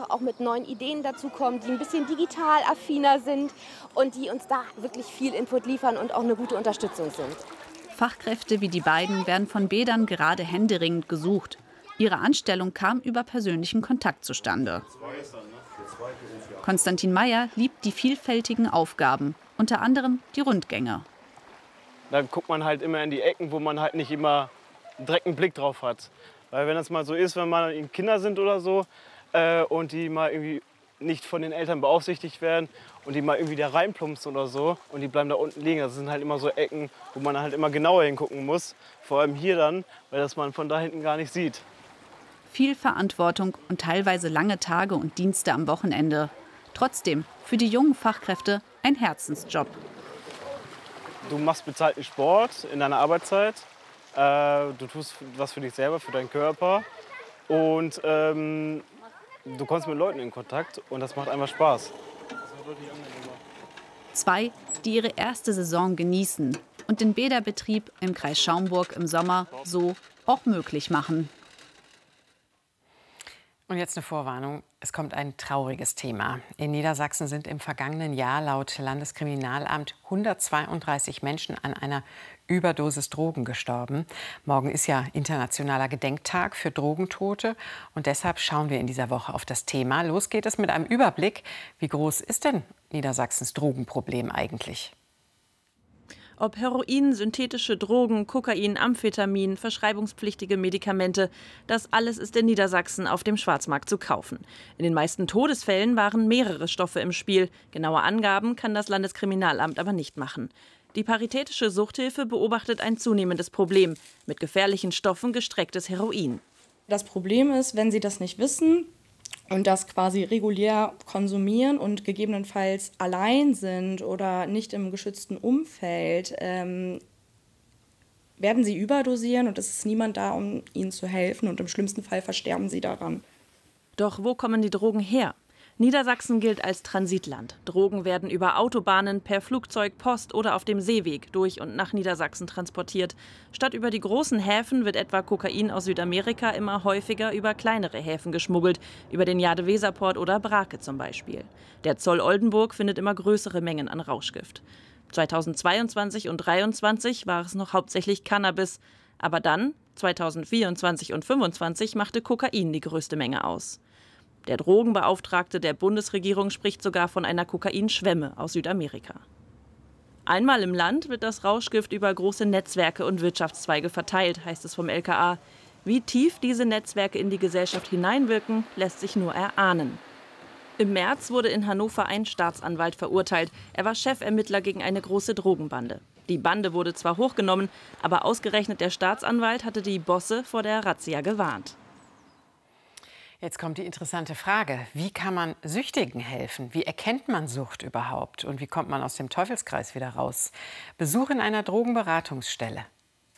einfach auch mit neuen Ideen dazukommen, die ein bisschen digital affiner sind und die uns da wirklich viel Input liefern und auch eine gute Unterstützung sind. Fachkräfte wie die beiden werden von Bädern gerade händeringend gesucht. Ihre Anstellung kam über persönlichen Kontakt zustande. Konstantin Meyer liebt die vielfältigen Aufgaben, unter anderem die Rundgänge. Da guckt man halt immer in die Ecken, wo man halt nicht immer direkt einen Blick drauf hat. Weil wenn das mal so ist, wenn mal Kinder sind oder so und die mal irgendwie nicht von den Eltern beaufsichtigt werden und die mal irgendwie da reinplumpsen oder so und die bleiben da unten liegen. Das sind halt immer so Ecken, wo man halt immer genauer hingucken muss. Vor allem hier dann, weil das man von da hinten gar nicht sieht. Viel Verantwortung und teilweise lange Tage und Dienste am Wochenende. Trotzdem für die jungen Fachkräfte ein Herzensjob. Du machst bezahlten Sport in deiner Arbeitszeit. Du tust was für dich selber, für deinen Körper. Und du kommst mit Leuten in Kontakt und das macht einfach Spaß. Zwei, die ihre erste Saison genießen und den Bäderbetrieb im Kreis Schaumburg im Sommer so auch möglich machen. Und jetzt eine Vorwarnung. Es kommt ein trauriges Thema. In Niedersachsen sind im vergangenen Jahr laut Landeskriminalamt 132 Menschen an einer Überdosis Drogen gestorben. Morgen ist ja internationaler Gedenktag für Drogentote. Und deshalb schauen wir in dieser Woche auf das Thema. Los geht es mit einem Überblick. Wie groß ist denn Niedersachsens Drogenproblem eigentlich? Ob Heroin, synthetische Drogen, Kokain, Amphetamin, verschreibungspflichtige Medikamente, das alles ist in Niedersachsen auf dem Schwarzmarkt zu kaufen. In den meisten Todesfällen waren mehrere Stoffe im Spiel. Genaue Angaben kann das Landeskriminalamt aber nicht machen. Die Paritätische Suchthilfe beobachtet ein zunehmendes Problem. Mit gefährlichen Stoffen gestrecktes Heroin. Das Problem ist, wenn Sie das nicht wissen und das quasi regulär konsumieren und gegebenenfalls allein sind oder nicht im geschützten Umfeld, werden sie überdosieren und es ist niemand da, um ihnen zu helfen und im schlimmsten Fall versterben sie daran. Doch wo kommen die Drogen her? Niedersachsen gilt als Transitland. Drogen werden über Autobahnen, per Flugzeug, Post oder auf dem Seeweg durch und nach Niedersachsen transportiert. Statt über die großen Häfen wird etwa Kokain aus Südamerika immer häufiger über kleinere Häfen geschmuggelt, über den Jade-Weser-Port oder Brake zum Beispiel. Der Zoll Oldenburg findet immer größere Mengen an Rauschgift. 2022 und 2023 war es noch hauptsächlich Cannabis. Aber dann, 2024 und 2025, machte Kokain die größte Menge aus. Der Drogenbeauftragte der Bundesregierung spricht sogar von einer Kokainschwemme aus Südamerika. Einmal im Land wird das Rauschgift über große Netzwerke und Wirtschaftszweige verteilt, heißt es vom LKA. Wie tief diese Netzwerke in die Gesellschaft hineinwirken, lässt sich nur erahnen. Im März wurde in Hannover ein Staatsanwalt verurteilt. Er war Chefermittler gegen eine große Drogenbande. Die Bande wurde zwar hochgenommen, aber ausgerechnet der Staatsanwalt hatte die Bosse vor der Razzia gewarnt. Jetzt kommt die interessante Frage. Wie kann man Süchtigen helfen? Wie erkennt man Sucht überhaupt? Und wie kommt man aus dem Teufelskreis wieder raus? Besuch in einer Drogenberatungsstelle.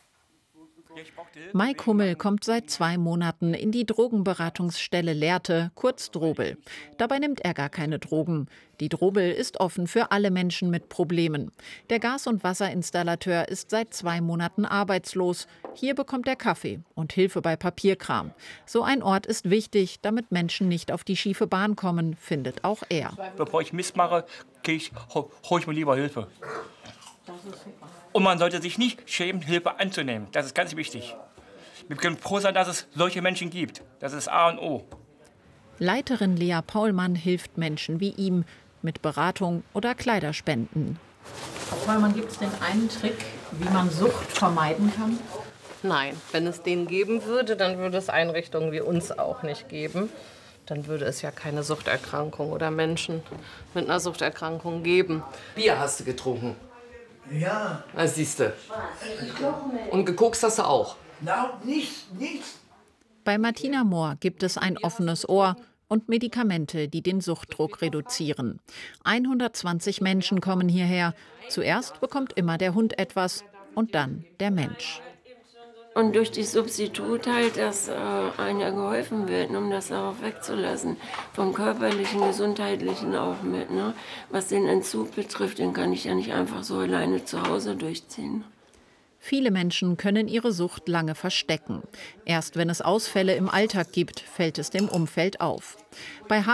Mike Hummel kommt seit 2 Monaten in die Drogenberatungsstelle Lehrte, kurz Drobel. Dabei nimmt er gar keine Drogen. Die Drobel ist offen für alle Menschen mit Problemen. Der Gas- und Wasserinstallateur ist seit 2 Monaten arbeitslos. Hier bekommt er Kaffee und Hilfe bei Papierkram. So ein Ort ist wichtig, damit Menschen nicht auf die schiefe Bahn kommen, findet auch er. Bevor ich Mist mache, hole ich mir lieber Hilfe. Und man sollte sich nicht schämen, Hilfe anzunehmen. Das ist ganz wichtig. Wir können froh sein, dass es solche Menschen gibt. Das ist A und O. Leiterin Lea Paulmann hilft Menschen wie ihm mit Beratung oder Kleiderspenden. Frau Paulmann, gibt es den einen Trick, wie man Sucht vermeiden kann? Nein, wenn es den geben würde, dann würde es Einrichtungen wie uns auch nicht geben. Dann würde es ja keine Suchterkrankung oder Menschen mit einer Suchterkrankung geben. Bier hast du getrunken? Ja. Na, siehste. Und gekokst hast du auch? Na, nichts. Bei Martina Mohr gibt es ein offenes Ohr und Medikamente, die den Suchtdruck reduzieren. 120 Menschen kommen hierher. Zuerst bekommt immer der Hund etwas und dann der Mensch. Und durch die Substitut halt, dass einer geholfen wird, um das auch wegzulassen. Vom körperlichen, gesundheitlichen auch mit. Ne? Was den Entzug betrifft, den kann ich ja nicht einfach so alleine zu Hause durchziehen. Viele Menschen können ihre Sucht lange verstecken. Erst wenn es Ausfälle im Alltag gibt, fällt es dem Umfeld auf. Bei